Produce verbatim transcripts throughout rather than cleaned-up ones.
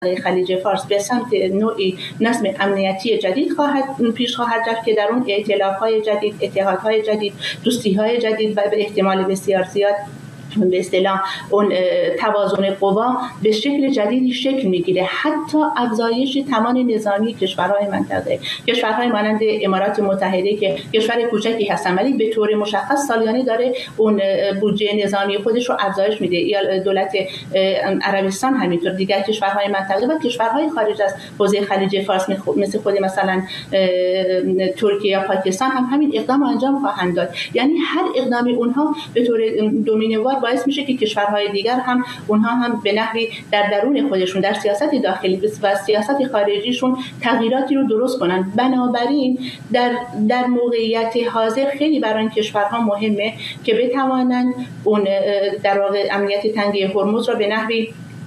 خلیج فارس به سمت نوعی نظم امنیتی جدید خواهد پیش خواهد رفت که در اون ائتلاف‌های جدید، اتحادهای جدید، دوستی‌های جدید و به احتمال بسیار زیاد به اصطلاح اون توازن قوا به شکل جدیدی شکل میگیره. حتی افزایش توان نظامی کشورهای منطقه، کشورهای مانند امارات متحده که کشور کوچکی هستن ولی به طور مشخص سالیانه داره اون بودجه نظامی خودش رو افزایش میده، یا دولت عربستان همینطور، دیگر کشورهای منطقه و کشورهای خارج از حوزه خلیج فارس مثل خود مثلا ترکیه یا پاکستان هم همین اقدام انجام خواهند داد. یعنی هر اقدامی اونها به طور دومینه‌وار باعث میشه که کشورهای دیگر هم اونها هم به نحوی در درون خودشون در سیاست داخلی و سیاست خارجیشون تغییراتی رو درست کنن. بنابراین در در موقعیت حاضر خیلی برای این کشورها مهمه که بتوانند اون در واقع امنیت تنگه هرمز را به نحوی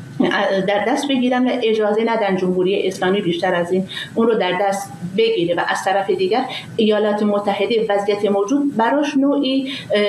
در دست بگیرن و اجازه ندن جمهوری اسلامی بیشتر از این اون رو در دست بگیره. و از طرف دیگر ایالات متحده وضعیت موجود براش نوعی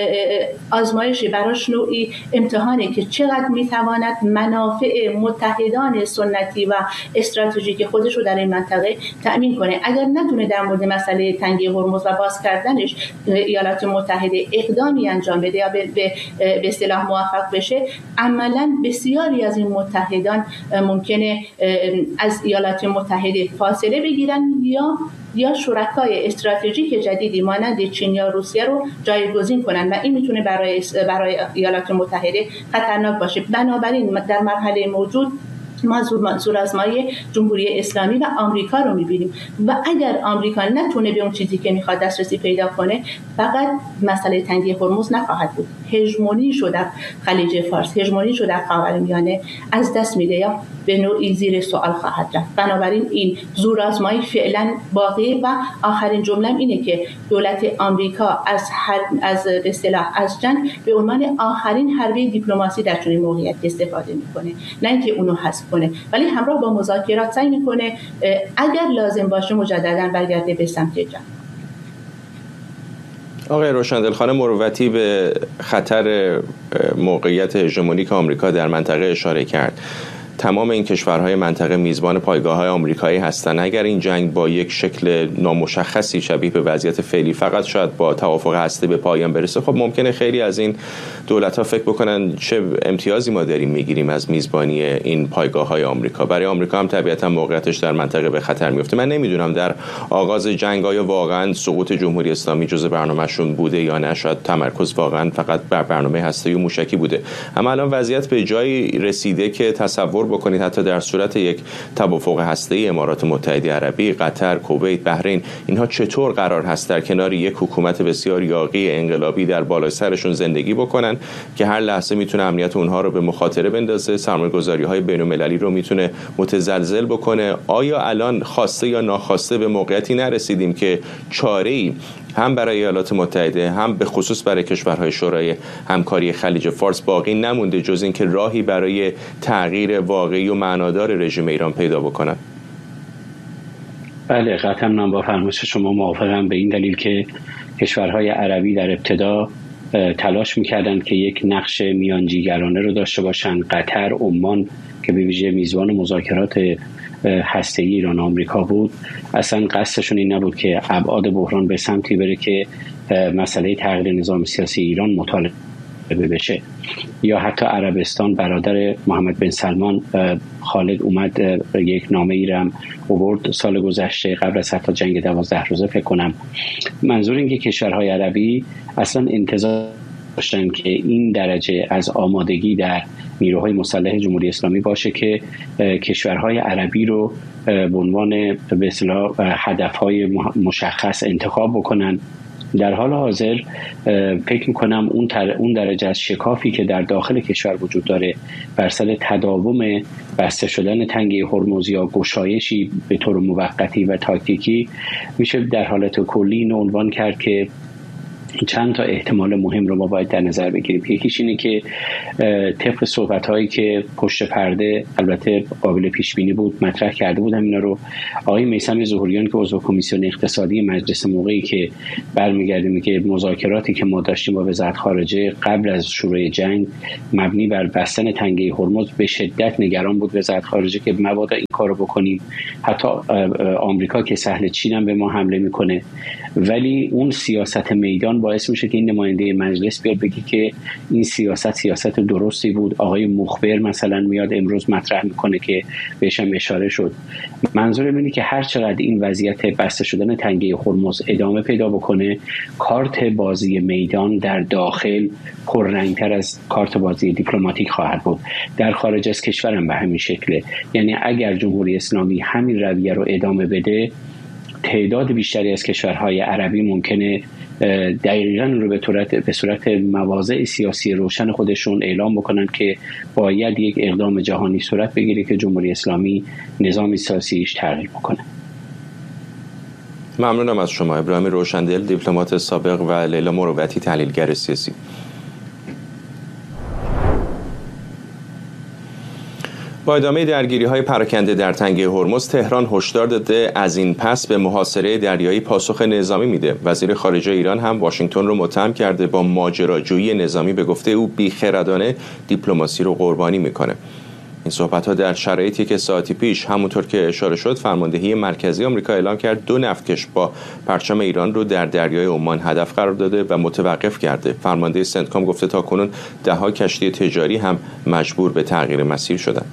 آزمایشی، براش نوعی امتحانی که چقدر میتواند منافع متحدان سنتی و استراتژیک خودش رو در این منطقه تأمین کنه. اگر نتونه در مورد مسئله تنگه هرمز و باز کردنش ایالات متحده اقدامی انجام بده یا به به اصطلاح موفق بشه، عملاً بسیاری از این متحدان ممکنه از ایالات متحده فاصله بگیرن یا یا شرکای استراتژیک جدیدی مانند چین یا روسیه رو جایگزین کنن و این میتونه برای برای ایالات متحده خطرناک باشه. بنابراین در مرحله موجود ما زورآزمایی جمهوری اسلامی و آمریکا رو می‌بینیم و اگر آمریکا نتونه به اون چیزی که می‌خواد دسترسی پیدا کنه، فقط مسئله تنگه هرمز نخواهد بود، هژمونی شده در خلیج فارس، هژمونی شده در خاورمیانه از دست میده یا به نوعی زیر سوال خواهد رفت. بنابراین این زورآزمایی فعلا باقی و آخرین جمله‌ام اینه که دولت آمریکا از هر از به اصطلاح از جنگ به عنوان آخرین حربه دیپلماسی در چنین موقعیت استفاده می‌کنه، نه اینکه اونو حذف کنه، ولی همراه با مذاکرات سعی می‌کنه اگر لازم باشه مجددا برگرده به سمت جنگ. آقای روشندل خانم مروتی به خطر موقعیت هژمونیک آمریکا در منطقه اشاره کرد. تمام این کشورهای منطقه میزبان پایگاه‌های آمریکایی هستند. اگر این جنگ با یک شکل نامشخصی شبیه به وضعیت فعلی فقط شاید با توافق هسته به پایان برسه، خب ممکنه خیلی از این دولت‌ها فکر بکنن چه امتیازی ما داریم میگیریم از میزبانی این پایگاه‌های آمریکا. برای آمریکا هم طبیعتاً موقعیتش در منطقه به خطر میفته. من نمیدونم در آغاز جنگ آیا واقعاً سقوط جمهوری اسلامی جزء برنامه‌شون بوده یا نه، شاید تمرکز واقعاً فقط بر برنامه هسته‌ای و موشکی بوده. اما الان وضعیت به جایی رسیده که تصور بکنید حتی در صورت یک توافق هسته‌ای امارات متحده عربی، قطر، کویت، بحرین، اینها چطور قرار هست در کنار یک حکومت بسیار یاغی انقلابی در بالای سرشون زندگی بکنن که هر لحظه میتونه امنیت اونها رو به مخاطره بندازه، سرمایه‌گذاری‌های بین‌المللی رو میتونه متزلزل بکنه. آیا الان خواسته یا ناخواسته به موقعیتی نرسیدیم که چاره‌ای هم برای ایالات متحده هم به خصوص برای کشورهای شورای همکاری خلیج فارس باقی نمونده جز این که راهی برای تغییر واقعی و معنادار رژیم ایران پیدا بکنن؟ بله، قطعا من با فرمایش شما موافقم، به این دلیل که کشورهای عربی در ابتدا تلاش میکردند که یک نقش میانجیگرانه رو داشته باشند. قطر، عمان که به ویژه میزبان مذاکرات هسته‌ای ایران و آمریکا بود، اصلا قصدشون این نبود که ابعاد بحران به سمتی بره که مسئله تغییر نظام سیاسی ایران مطالبه بشه. یا حتی عربستان، برادر محمد بن سلمان خالد اومد یک نامه ای را آورد سال گذشته قبل از حتی جنگ دوازده روزه فکر کنم. منظور این که کشورهای عربی اصلا انتظار داشتن که این درجه از آمادگی در نیروهای مسلح جمهوری اسلامی باشه که کشورهای عربی رو به عنوان به اصطلاح هدفهای مشخص انتخاب بکنن. در حال حاضر فکر میکنم اون اون درجه از شکافی که در داخل کشور وجود داره بر سر تداوم بسته شدن تنگه هرمز یا گشایشی به طور موقتی و تاکتیکی، میشه در حالت کلی این عنوان کرد که چند تا احتمال مهم رو ما باید در نظر بگیریم. یکیش اینه که طبق صحبت‌هایی که پشت پرده البته قابل پیش بینی بود مطرح کرده بودم اینا رو، آقای میثم ظهوریان که عضو کمیسیون اقتصادی مجلس موقعی که برمیگردیم میگه مذاکراتی که ما داشتیم با وزارت خارجه قبل از شروع جنگ مبنی بر بستن تنگه هرمز، به شدت نگران بود وزارت خارجه که مبادا این کارو بکنیم، حتی آمریکا که سهل چین هم به ما حمله میکنه. ولی اون سیاست میدان باعث میشه که این نماینده مجلس بیاد بگه که این سیاست سیاست درستی بود. آقای مخبر مثلا میاد امروز مطرح میکنه که بهش هم اشاره شد. منظورم اینه که هر چقدر این وضعیت بسته شدن تنگه هرمز ادامه پیدا بکنه، کارت بازی میدان در داخل پررنگتر از کارت بازی دیپلماتیک خواهد بود. در خارج از کشورم به همین شکله. یعنی اگر جمهوری اسلامی همین رویه رو ادامه بده، تعداد بیشتری از کشورهای عربی ممکنه دقیقاً رو به صورت به صورت مواضع سیاسی روشن خودشون اعلام بکنن که باید یک اقدام جهانی صورت بگیره که جمهوری اسلامی نظام سیاسیش تغییر بکنه. ممنونم از شما ابراهیم روشندل، دیپلمات سابق، و لیلا مروتی، تحلیلگر سیاسی. با ادامه درگیری‌های پراکنده در تنگه هرمز، تهران هشدار داده از این پس به محاصره دریایی پاسخ نظامی میده. وزیر خارجه ایران هم واشنگتن رو متهم کرده با ماجراجویی نظامی، به گفته او بیخردانه دیپلماسی رو قربانی میکنه. این صحبت‌ها در شرایطی که ساعتی پیش همونطور که اشاره شد فرماندهی مرکزی آمریکا اعلام کرد دو نفتکش با پرچم ایران رو در دریای عمان هدف قرار داده و متوقف کرده. فرمانده سنتکام گفته تاکنون ده‌ها کشتی تجاری هم مجبور به تغییر مسیر شدند.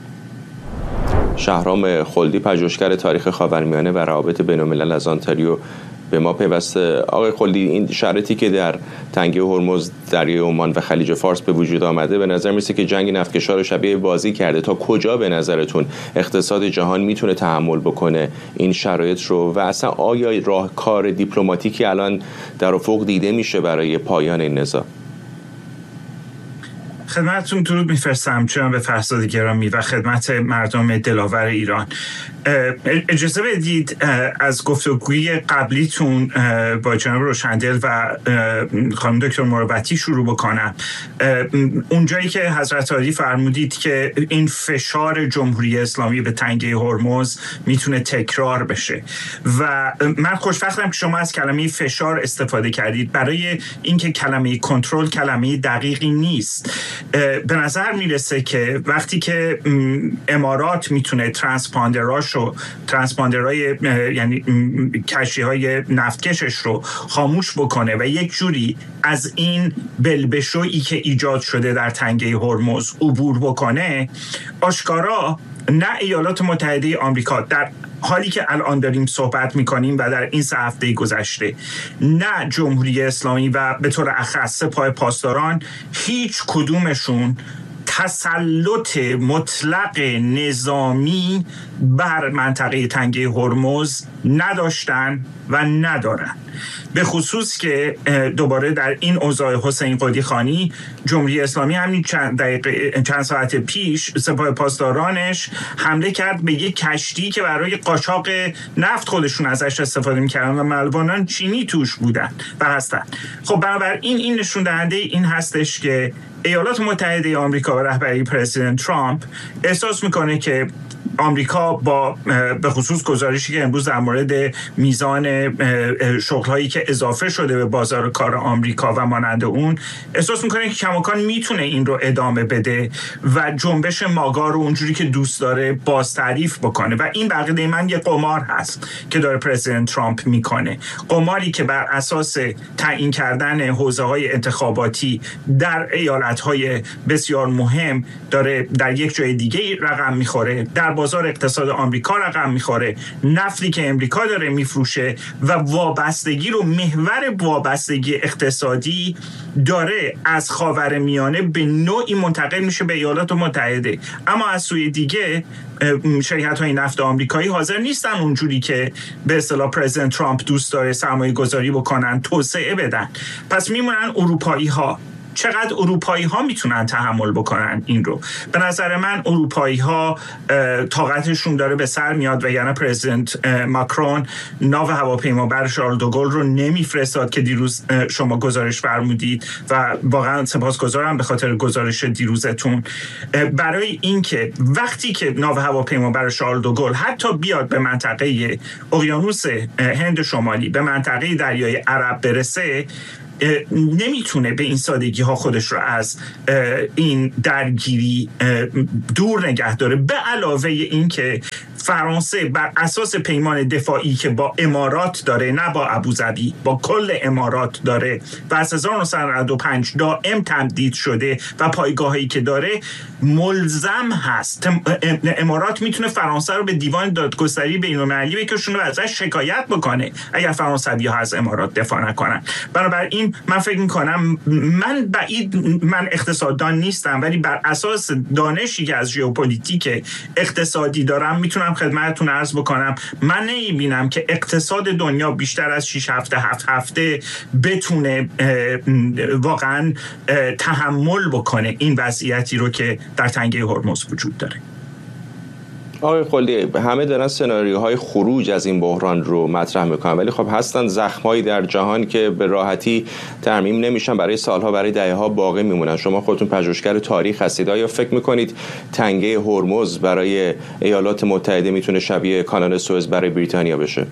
شهرام خلدی، پژوهشگر تاریخ خاورمیانه و روابط بین‌الملل از آنتاریو، به ما پیوسته. آقای خلدی، این شرایطی که در تنگه هرمز، دریای عمان و خلیج فارس به وجود آمده، به نظر میسه که جنگ نفتکشا رو شبیه بازی کرده. تا کجا به نظرتون اقتصاد جهان میتونه تحمل بکنه این شرایط رو، و اصلا آیا راهکار دیپلماتیکی الان در افق دیده میشه برای پایان این نزاع؟ خدمتتون درود میفرستم چون به فرزاد گرامی و خدمت مردم دلاور ایران. اجازه بدید از گفتگوی قبلیتون با جناب روشندل و خانم دکتر مروتی شروع بکنم. اونجایی که حضرت عالی فرمودید که این فشار جمهوری اسلامی به تنگه هرمز میتونه تکرار بشه و من خوشبختم که شما از کلمه فشار استفاده کردید. برای اینکه کلمه کنترل کلمه دقیقی نیست. به نظر میرسه که وقتی که امارات میتونه ترانسپاندراشو ترانسپاندرهای یعنی کشتی های نفتکشش رو خاموش بکنه و یک جوری از این بلبشویی که ایجاد شده در تنگه هرمز عبور بکنه، آشکارا نه ایالات متحده آمریکا در حالی که الان داریم صحبت میکنیم و در این سه هفته گذشته، نه جمهوری اسلامی و به طور اخص سپاه پاسداران، هیچ کدومشون تسلط مطلق نظامی بر منطقه تنگه هرمز نداشتن و ندارن. به خصوص که دوباره در این اوضاع حسین قدی خانی، جمهوری اسلامی همین چند دقیقه چند ساعت پیش سپاه پاسدارانش حمله کرد به یک کشتی که برای قاچاق نفت خودشون ازش استفاده می‌کردن و ملوانان چینی توش بودن و هستن. خب بنابراین این نشون دهنده این هستش که ایالات متحده آمریکا و رهبری پرزیدنت ترامپ احساس میکنه که آمریکا با به خصوص گزارشی که امروز در مورد میزان شغل‌هایی که اضافه شده به بازار کار آمریکا و مانند اون، احساس میکنه که کماکان میتونه این رو ادامه بده و جنبش ماگا رو اونجوری که دوست داره باز تعریف بکنه و این بقیده من یه قمار هست که داره پرزیدنت ترامپ میکنه. قماری که بر اساس تعیین کردن حوزه‌های انتخاباتی در ایالت‌های بسیار مهم داره در یک جای دیگه رقم میخوره، در بازار اقتصاد آمریکا رقم میخوره، نفتی که امریکا داره میفروشه و وابستگی رو، محور وابستگی اقتصادی داره از خاورمیانه به نوعی منتقل میشه به ایالات متحده. اما از سوی دیگه شرکت‌های نفت آمریکایی حاضر نیستن اونجوری که به اصطلاح پرزیدنت ترامپ دوست داره سرمایه گذاری بکنن، توسعه بدن. پس میمونن اروپایی ها چقدر اروپایی ها میتونن تحمل بکنن این رو. به نظر من اروپایی ها طاقتشون داره به سر میاد و یعنی پرزیدنت ماکرون ناو هواپیمابر شارل دوگل رو نمیفرستاد که دیروز شما گزارش فرمودید و واقعا سپاسگزارم به خاطر گزارش دیروزتون، برای اینکه وقتی که ناو هواپیمابر شارل دوگل حتی بیاد به منطقه اقیانوس هند شمالی، به منطقه دریای عرب برسه، نمیتونه به این سادگی ها خودش رو از این درگیری دور نگه داره. به علاوه این که فرانسه بر اساس پیمان دفاعی که با امارات داره، نه با ابوظبی، با کل امارات داره و از هزار و نهصد و نود و پنج دائم تمدید شده و پایگاهایی که داره ملزم هست. امارات میتونه فرانسه رو به دیوان دادگستری بین‌المللی بکشونه و ازش شکایت بکنه اگر فرانسوی‌ها از امارات دفاع نکنن. بنابراین من فکر میکنم، من بعید من اقتصاددان نیستم، ولی بر اساس دانشی که از ژئوپلیتیک اقتصادی دارم میتونم خدمتتون عرض بکنم من نمیبینم که اقتصاد دنیا بیشتر از شش هفته هفت هفته بتونه واقعا تحمل بکنه این وضعیتی رو که در تنگه هرمز وجود داره. آقای خلدی، همه دارن سناریوهای خروج از این بحران رو مطرح میکنن، ولی خب هستن زخمایی در جهان که به راحتی ترمیم نمیشن، برای سالها برای دهه‌ها باقی میمونن. شما خودتون پژوهشگر تاریخ هستید، آیا فکر میکنید تنگه هرمز برای ایالات متحده میتونه شبیه کانال سوئز برای بریتانیا بشه؟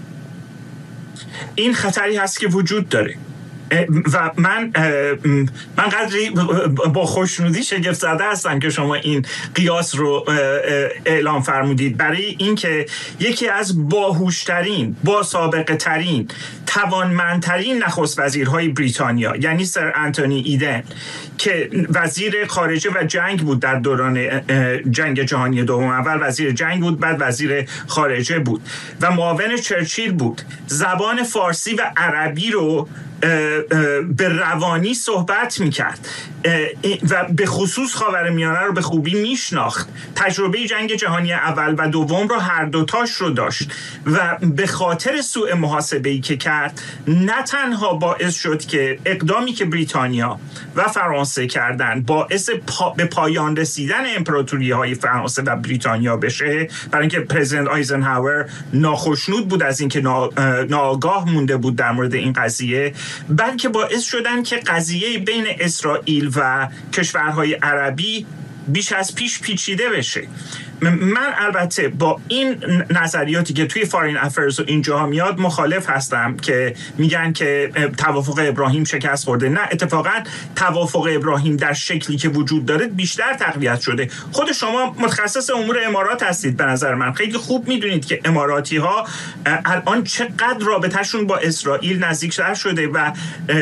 این خطری هست که وجود داره و من من قدری با خوشنودی شگفت زده هستم که شما این قیاس رو اعلام فرمودید، برای اینکه یکی از باهوشترین، با سابقه ترین، توانمندترین نخست وزیرهای بریتانیا، یعنی سر انتونی ایدن که وزیر خارجه و جنگ بود در دوران جنگ جهانی دوم، اول وزیر جنگ بود، بعد وزیر خارجه بود و معاون چرچیل بود، زبان فارسی و عربی رو به روانی صحبت میکرد و به خصوص خاورمیانه رو به خوبی میشناخت. تجربه جنگ جهانی اول و دوم رو هر دوتاش رو داشت و به خاطر سوء محاسبه‌ای که کرد نه تنها باعث شد که اقدامی که بریتانیا و فرانسه کردن باعث پا به پایان رسیدن امپراتوری های فرانسه و بریتانیا بشه، برای اینکه پرزیدنت آیزنهاور ناخشنود بود از اینکه ناآگاه مونده بود در مورد این قضیه، بلکه باعث شدن که قضیه بین اسرائیل و کشورهای عربی بیش از پیش پیچیده بشه. من البته با این نظریاتی که توی فارین افرز و اینجاها میاد مخالف هستم که میگن که توافق ابراهیم شکست خورده. نه، اتفاقا توافق ابراهیم در شکلی که وجود داره بیشتر تقویت شده. خود شما متخصص امور امارات هستید، به نظر من خیلی خوب میدونید که اماراتی ها الان چقدر رابطهشون با اسرائیل نزدیکتر شده و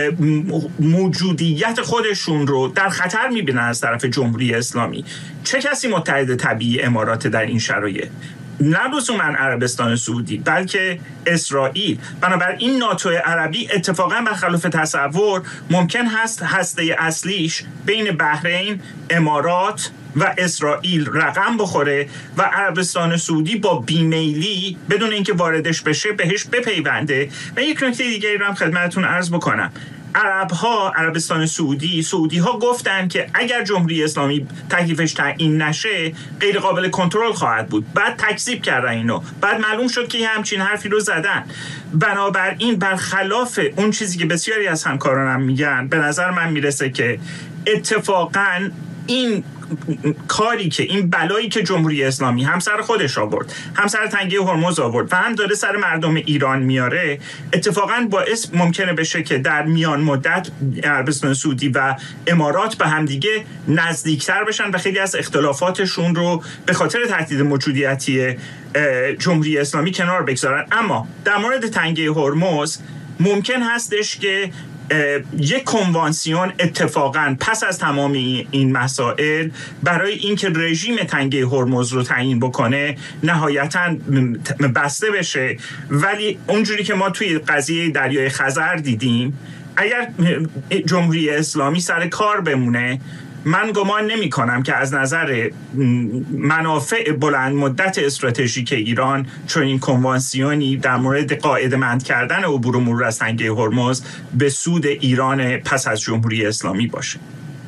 موجودیت خودشون رو در خطر میبینن از طرف جمهوری اسلامی. چه کسی متحد طبیعی امارات در این شرایط؟ نه لزوما عربستان سعودی، بلکه اسرائیل. بنابراین ناتو عربی اتفاقا برخلاف تصور ممکن هست هسته اصلیش بین بحرین، امارات و اسرائیل رقم بخوره و عربستان سعودی با بیمیلی بدون اینکه واردش بشه بهش بپیونده. و یک نکته دیگه رو هم خدمتتون عرض بکنم. عرب ها، عربستان سعودی، سعودی ها گفتن که اگر جمهوری اسلامی تکلیفش تعیین نشه غیر قابل کنترل خواهد بود. بعد تکذیب کردن اینو، بعد معلوم شد که همچین حرفی رو زدن. بنابراین برخلاف اون چیزی که بسیاری از همکارانم میگن، به نظر من میرسه که اتفاقاً این کاری که این بلایی که جمهوری اسلامی هم سر خودش آورد، هم سر تنگه هرمز آورد و هم داره سر مردم ایران میاره، اتفاقا باعث ممکنه بشه که در میان مدت عربستان سعودی و امارات به هم دیگه نزدیکتر بشن و خیلی از اختلافاتشون رو به خاطر تهدید موجودیتی جمهوری اسلامی کنار بگذارن. اما در مورد تنگه هرمز ممکن هستش که یک کنوانسیون اتفاقاً پس از تمام این مسائل برای اینکه رژیم تنگه هرمز رو تعیین بکنه نهایتاً بسته بشه. ولی اونجوری که ما توی قضیه دریای خزر دیدیم، اگر جمهوری اسلامی سر کار بمونه من گمان نمی کنم که از نظر منافع بلند مدت استراتژیک ایران چون این کنوانسیونی در مورد قاعده‌مند کردن عبور و مرور از تنگه هرمز به سود ایران پس از جمهوری اسلامی باشه.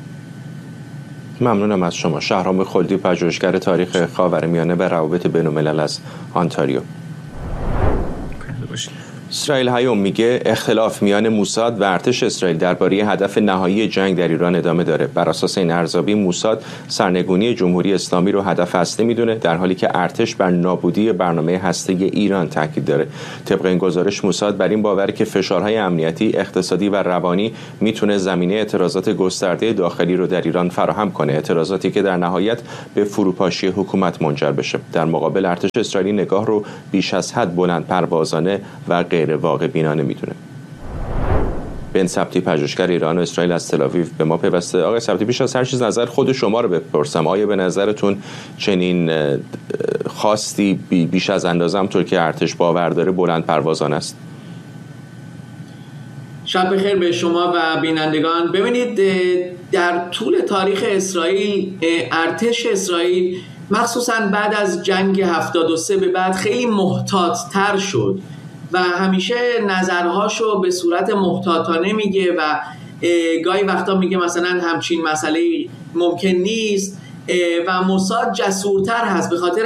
ممنونم از شما. شهرام خلدی، پژوهشگر تاریخ خاورمیانه و روابط بین‌الملل از آنتاریو. اسرائیل هیوم میگه اختلاف میان موساد و ارتش اسرائیل درباره هدف نهایی جنگ در ایران ادامه داره. بر اساس این ارزیابی موساد سرنگونی جمهوری اسلامی رو هدف اصلی میدونه، در حالی که ارتش بر نابودی برنامه هسته‌ای ایران تاکید داره. طبق این گزارش موساد بر این باوره که فشارهای امنیتی، اقتصادی و روانی میتونه زمینه اعتراضات گسترده داخلی رو در ایران فراهم کنه، اعتراضاتی که در نهایت به فروپاشی حکومت منجر بشه. در مقابل ارتش اسرائیلی نگاه رو بیش از حد بلند پروازانه و غیر واقع بینانه میدونه. بن سبتی، پژوهشگر ایران و اسرائیل از تل‌آویو به ما پیوسته. آقای سبتی، بیش از هر چیز نظر خود شما رو بپرسم، آیا به نظرتون چنین خواستی بیش از اندازه همونطور که ارتش باور داره بلند پروازانه است؟ شب بخیر به شما و بینندگان. ببینید، در طول تاریخ اسرائیل ارتش اسرائیل مخصوصاً بعد از جنگ هفتاد و سه به بعد خیلی محتاط تر شد و همیشه نظرهاشو به صورت محتاطانه میگه و گاهی وقتا میگه مثلا همچین مسئله ممکن نیست و موساد جسورتر هست به خاطر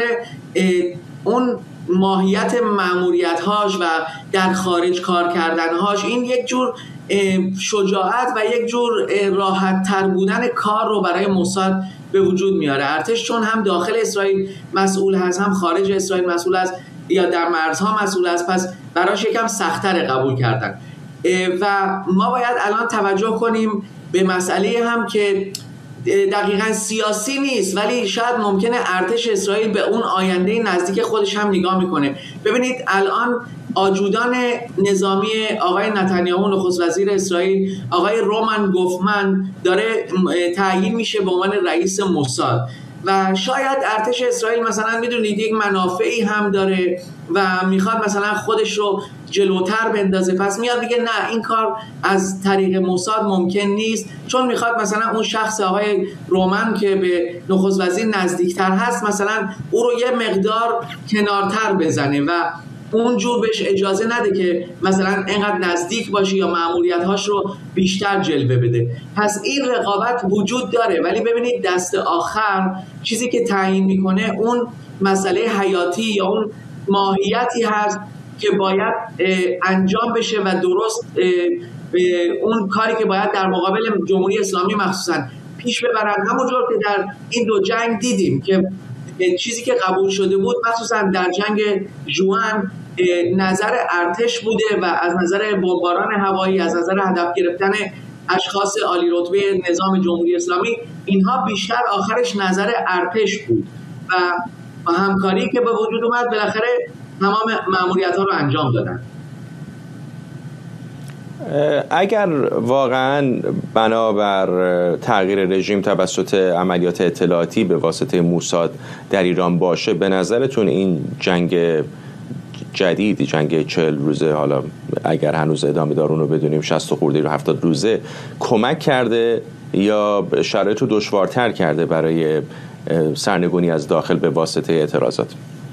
اون ماهیت مأموریت‌هاش و در خارج کار کردن‌هاش. این یک جور شجاعت و یک جور راحت تر بودن کار رو برای موساد به وجود میاره. ارتش چون هم داخل اسرائیل مسئول هست هم خارج اسرائیل مسئول است یا در مرزها مسئول است، پس براش یکم سخت‌تر قبول کردن و ما باید الان توجه کنیم به مسئله هم که دقیقاً سیاسی نیست ولی شاید ممکنه ارتش اسرائیل به اون آینده نزدیک خودش هم نگاه میکنه. ببینید الان آجودان نظامی آقای نتانیاهو نخست وزیر اسرائیل، آقای رومان گوفمن، داره تعیین میشه به عنوان رئیس موساد و شاید ارتش اسرائیل مثلا میدونید یک منافعی هم داره و میخواد مثلا خودش رو جلوتر بندازه، پس میاد میگه نه این کار از طریق موساد ممکن نیست، چون میخواد مثلا اون شخص آقای رومان که به نخست وزیر نزدیکتر هست مثلا او رو یه مقدار کنارتر بزنه و اونجور بهش اجازه نده که مثلا اینقدر نزدیک باشه یا مأموریت‌هاش رو بیشتر جلوه بده. پس این رقابت وجود داره ولی ببینید دست آخر چیزی که تعیین میکنه اون مسئله حیاتی یا اون ماهیتی هست که باید انجام بشه و درست اون کاری که باید در مقابل جمهوری اسلامی مخصوصا پیش ببرن. همونجور که در این دو جنگ دیدیم که چیزی که قبول شده بود مخصوصا در جنگ جوان نظر ارتش بوده و از نظر بمباران هوایی، از نظر هدف گرفتن اشخاص عالی رتبه نظام جمهوری اسلامی، اینها بیشتر آخرش نظر ارتش بود و با همکاری که به وجود اومد بالاخره تمام مأموریت‌ها رو انجام دادن. اگر واقعا بنابر تغییر رژیم توسط عملیات اطلاعاتی به واسطه موساد در ایران باشه، به نظرتون این جنگ جدید، جنگ چهل روزه، حالا اگر هنوز ادامه دار اون رو بدونیم شصت خورده رو هفتاد روزه، کمک کرده یا شرایط رو دشوارتر کرده برای سرنگونی از داخل به واسطه اعتراضات؟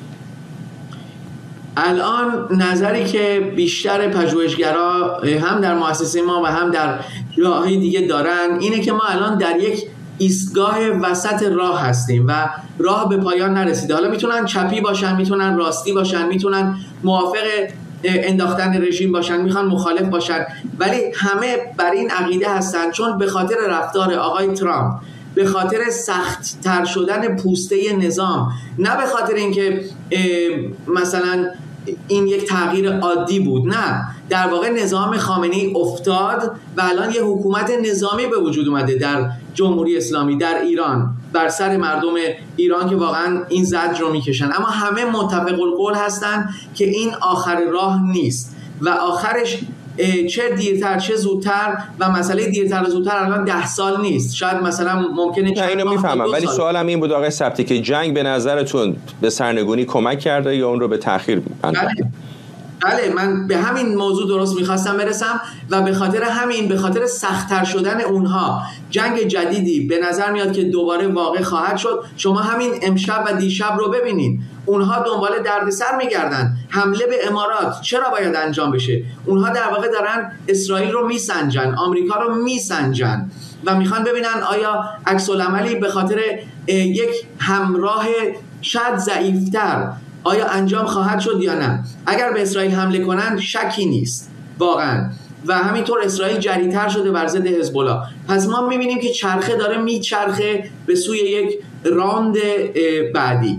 الان نظری که بیشتر پژوهشگرا هم در مؤسسه ما و هم در جاهای دیگه دارن اینه که ما الان در یک ایستگاه وسط راه هستیم و راه به پایان نرسیده. حالا میتونن چپی باشن، میتونن راستی باشن، میتونن موافق انداختن رژیم باشن، میخوان مخالف باشن، ولی همه بر این عقیده هستن چون به خاطر رفتار آقای ترامپ، به خاطر سخت تر شدن پوسته نظام، نه به خاطر اینکه مثلا این یک تغییر عادی بود، نه، در واقع نظام خامنه‌ای افتاد و الان یه حکومت نظامی به وجود اومده در جمهوری اسلامی در ایران بر سر مردم ایران که واقعا این زجر رو میکشن. اما همه متفق القول هستن که این آخر راه نیست و آخرش چه دیرتر چه زودتر، و مسئله دیرتر و زودتر الان ده سال نیست، شاید مثلا ممکنه نه اینو میفهمم، ولی سوالم این بود آقای سبتی که جنگ به نظرتون به سرنگونی کمک کرده یا اون رو به تأخیر انداخته؟ بله، من به همین موضوع درست میخواستم برسم و به خاطر همین، به خاطر سخت‌تر شدن اونها جنگ جدیدی به نظر میاد که دوباره واقع خواهد شد. شما همین امشب و دیشب رو ببینید، اونها دنبال دردسر میگردن. حمله به امارات چرا باید انجام بشه؟ اونها در واقع دارن اسرائیل رو میسنجن، آمریکا رو میسنجن و میخوان ببینن آیا عکس العملی به خاطر یک همراه شاید ضعیفتر آیا انجام خواهد شد یا نه. اگر به اسرائیل حمله کنن شکی نیست واقعا، و همینطور اسرائیل جری‌تر شده بر ضد حزب الله. پس ما میبینیم که چرخه داره میچرخه به سوی یک راند بعدی.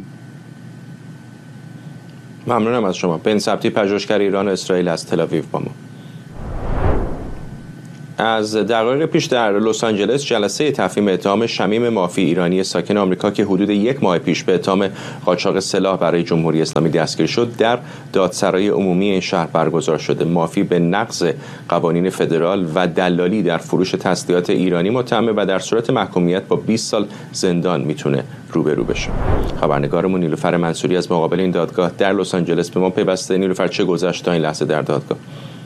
ممنونم از شما. بن سبتی، پژوهشگر ایران و اسرائیل از تل‌آویو با ما. از دقایق پیش در لس آنجلس جلسه تفهیم اتهام شمیم مافی ایرانی ساکن آمریکا که حدود یک ماه پیش به اتهام قاچاق سلاح برای جمهوری اسلامی دستگیر شد در دادسرای عمومی این شهر برگزار شده. مافی به نقض قوانین فدرال و دلالی در فروش تسلیحات ایرانی متهمه و در صورت محکومیت با بیست سال زندان میتونه روبرو بشه. خبرنگارمون نیلوفر منصوری از مقابل این دادگاه در لس آنجلس به ما پیوسته. نیلوفر، چه گذشت تا این لحظه در دادگاه؟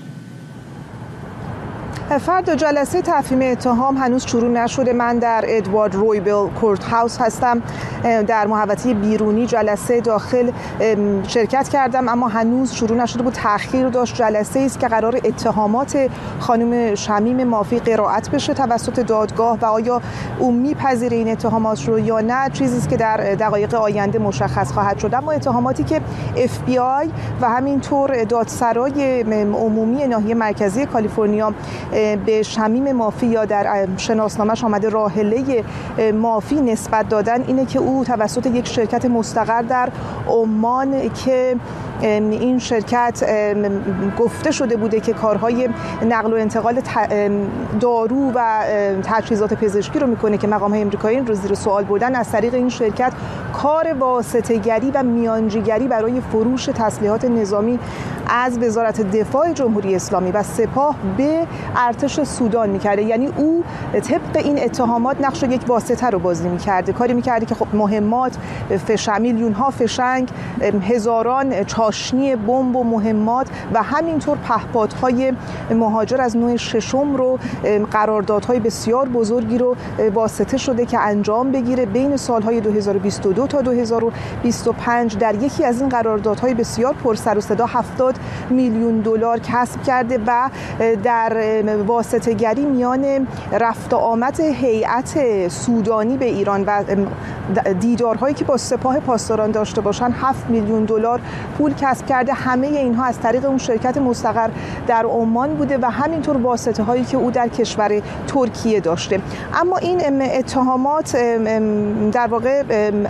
فرد جلسه تفهیم اتهام هنوز شروع نشده. من در ادوارد رویبل کورت هاوس هستم. در محوطه بیرونی جلسه داخل شرکت کردم اما هنوز شروع نشده بود. تأخیر داشت. جلسه است که قرار اتهامات خانم شمیم مافی قرائت بشه توسط دادگاه و آیا او میپذیره این اتهامات رو یا نه چیزی است که در دقایق آینده مشخص خواهد شد. اما اتهاماتی که اف بی آی و همینطور دادسرای عمومی ناحیه مرکزی کالیفرنیا به شمیم مافی یا در شناسنامه‌اش آمده راحله مافی نسبت دادن اینه که او توسط یک شرکت مستقر در عمان که این شرکت گفته شده بوده که کارهای نقل و انتقال دارو و تجهیزات پزشکی رو میکنه که مقام‌های آمریکایی رو زیر سوال بردن، از طریق این شرکت کار واسطه‌گری و میانجیگری برای فروش تسلیحات نظامی از وزارت دفاع جمهوری اسلامی و سپاه به ارتش سودان میکرده. یعنی او طبق این اتهامات نقش یک واسطه رو بازی میکرده، کاری میکرده که خب مهمات فش میلیون ها فشنگ، هزاران چاشنی بمب و مهمات و همینطور پهپادهای مهاجر از نوع ششم رو، قراردادهای بسیار بزرگی رو واسطه شده که انجام بگیره بین سالهای دو هزار و بیست و دو تا دو هزار و بیست و پنج. در یکی از این قراردادهای بسیار پر سر و صدا هفتاد میلیون دلار کسب کرده و در واسطه‌گری میان رفت آمد هیئت سودانی به ایران و دیدارهایی که با سپاه پاسداران داشته باشن هفت میلیون دلار پول کسب کرده. همه اینها از طریق اون شرکت مستقر در عمان بوده و همینطور واسطه هایی که او در کشور ترکیه داشته. اما این اتهامات در واقع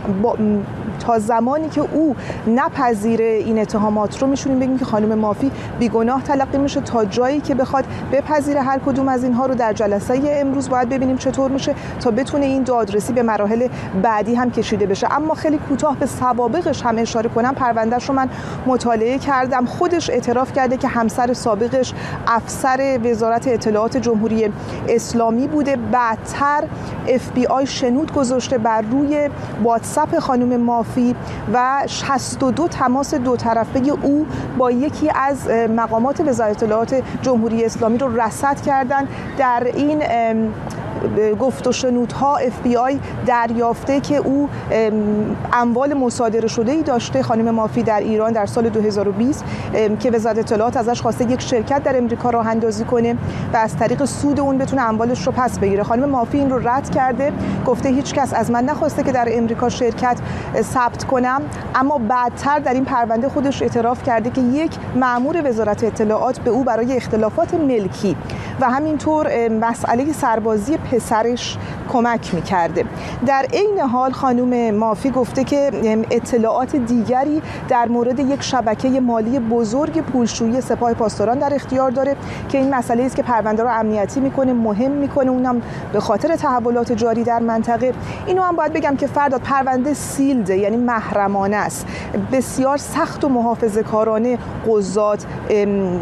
تا زمانی که او نپذیره این اتهامات رو میشونیم بگیم که خانم مافی بیگناه تلقی میشه تا جایی که بخواد بپذیره هر کدوم از اینها رو. در جلسه امروز باید ببینیم چطور میشه تا بتونه این دادرسی به مراحل بعدی هم کشیده بشه. اما خیلی کوتاه به سوابقش هم اشاره کنم. پروندهش رو من مطالعه کردم. خودش اعتراف کرده که همسر سابقش افسر وزارت اطلاعات جمهوری اسلامی بوده. بعدتر اف بی آی شنود گذاشته بر روی واتساپ خانم مافی و شصت و دو تماس دو طرفه او با یکی از مقامات وزارت اطلاعات جمهوری اسلامی رو رصد کردن. در این گفت و شنودها اف بی آی دریافته که او اموال مصادره شده ای داشته خانم مافی در ایران در سال دو هزار و بیست که وزارت اطلاعات ازش خواسته یک شرکت در امریکا راه اندازی کنه و از طریق سود اون بتونه اموالش رو پس بگیره. خانم مافی این رو رد کرده، گفته هیچ کس از من نخواسته که در امریکا شرکت ثبت کنم. اما بعدتر در این پرونده خودش اعتراف کرده که یک مأمور وزارت اطلاعات به او برای اختلافات ملکی و همینطور مسئله سربازی پسرش کمک میکرده. در عین حال خانم مافی گفته که اطلاعات دیگری در مورد یک شبکه مالی بزرگ پولشویی سپاه پاسداران در اختیار داره که این مسئله است که پرونده رو امنیتی میکنه، مهم میکنه، اونم به خاطر تحولات جاری در منطقه. اینو هم باید بگم که فرداد پرونده سیلده، یعنی محرمانه است. بسیار سخت و محافظه‌کارانه قضات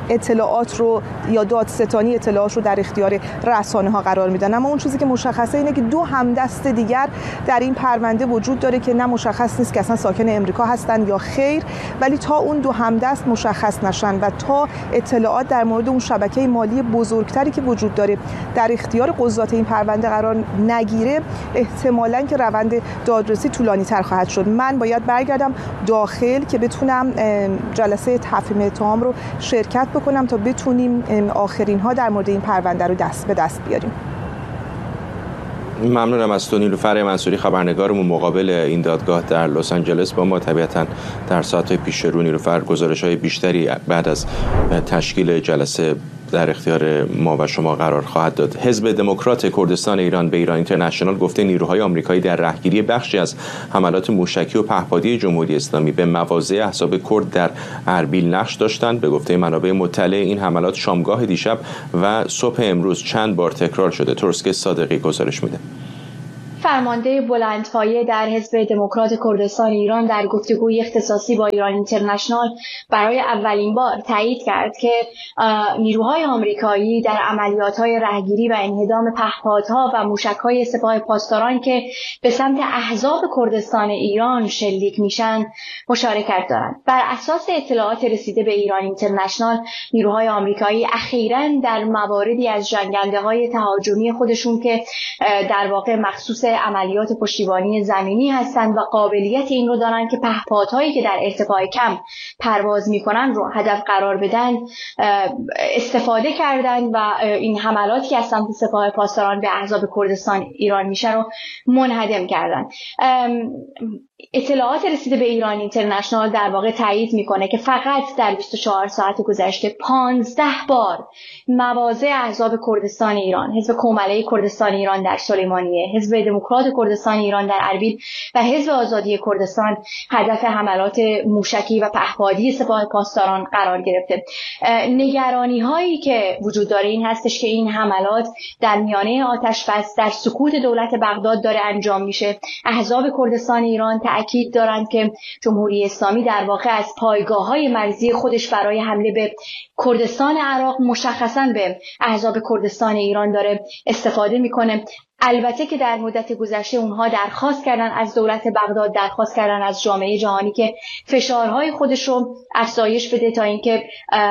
اطلاعات رو یا دادستانی اطلاعات رو در اختیار رسانه ها قرار میدن. اما اون چیزی که مشخصه اینه که دو همدست دیگر در این پرونده وجود داره که نه مشخص نیست که اصلا ساکن امریکا هستن یا خیر، ولی تا اون دو همدست مشخص نشن و تا اطلاعات در مورد اون شبکه مالی بزرگتری که وجود داره در اختیار قضات این پرونده قرار نگیره، احتمالاً که روند دادرسی طولانی تر خواهد شد. من باید برگردم داخل که بتونم جلسه تفهیم اتهام رو شرکت بکنم تا بتونیم آخرین ها در مورد این پرونده رو دست به دست بیاریم. ممنونم از تو نیلوفر منصوری، خبرنگارمون مقابل این دادگاه در لس آنجلس. با ما طبیعتاً در ساعت‌های پیش رو نیلوفر گزارش‌های بیشتری بعد از تشکیل جلسه در اختیار ما و شما قرار خواهد داد. حزب دموکرات کردستان ایران به ایران اینترنشنال گفته نیروهای آمریکایی در رهگیری بخشی از حملات موشکی و پهپادی جمهوری اسلامی به مواضع احزاب کرد در اربیل نقش داشتند. به گفته منابع مطلع این حملات شامگاه دیشب و صبح امروز چند بار تکرار شده. ترسک صادقی گزارش میده. فرمانده بلندپایه در حزب دموکرات کردستان ایران در گفتگوی اختصاصی با ایران اینترنشنال برای اولین بار تایید کرد که نیروهای آمریکایی در عملیات‌های رهگیری و انهدام پهپادها و موشک‌های سپاه پاسداران که به سمت احزاب کردستان ایران شلیک میشن مشارکت دارند. بر اساس اطلاعات رسیده به ایران اینترنشنال، نیروهای آمریکایی اخیراً در مواردی از جنگنده‌های تهاجمی خودشون که در واقع مخصوص عملیات پشتیبانی زمینی هستند و قابلیت این رو دارن که پهپادهایی که در ارتفاع کم پرواز میکنن رو هدف قرار بدن استفاده کردن و این حملاتی که از سمت سپاه پاسداران به احزاب کردستان ایران میشه رو منهدم کردن. اطلاعات رسیده به ایران اینترنشنال در واقع تایید میکنه که فقط در بیست و چهار ساعت گذشته پانزده بار مواضع احزاب کردستان ایران، حزب کومله کردستان ایران در سلیمانیه، حزب دموکرات کردستان ایران در اربیل و حزب آزادی کردستان هدف حملات موشکی و پهپادی سپاه پاسداران قرار گرفته. نگرانی هایی که وجود داره این هستش که این حملات در میانه آتش‌بس در سکوت دولت بغداد داره انجام میشه. احزاب کردستان ایران تأکید دارند که جمهوری اسلامی در واقع از پایگاه‌های مرزی خودش برای حمله به کردستان عراق مشخصاً به احزاب کردستان ایران داره استفاده میکنه. البته که در مدت گذشته اونها درخواست کردن از دولت بغداد، درخواست کردن از جامعه جهانی که فشارهای خودش رو افزایش بده تا اینکه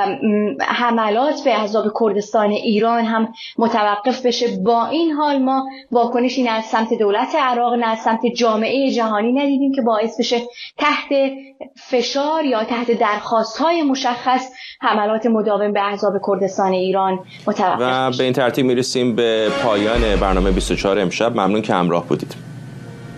حملات به احزاب کردستان ایران هم متوقف بشه. با این حال ما واکنشی نه از سمت دولت عراق نه از سمت جامعه جهانی ندیدیم که باعث بشه تحت فشار یا تحت درخواست‌های مشخص حملات مداوم به احزاب کردستان ایران متوقف و بشه. به این ترتیب میرسیم به پایان برنامه بیست و چهار امشب. ممنون که همراه بودید.